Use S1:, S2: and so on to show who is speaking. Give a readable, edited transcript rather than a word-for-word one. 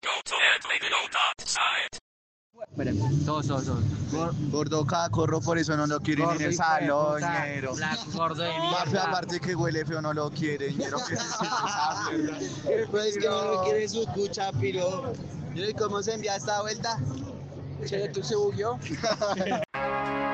S1: Todos.
S2: Gordo cacorro, por eso no lo quieren en el salón, ñero.
S1: Gordo de
S2: Mafe, aparte que huele feo, no lo quieren, ñero. Que se siente esa mierda. Pues que no lo quiere su cucha, piro. ¿Y cómo se envía esta vuelta? Che, ¿tú se bugueó?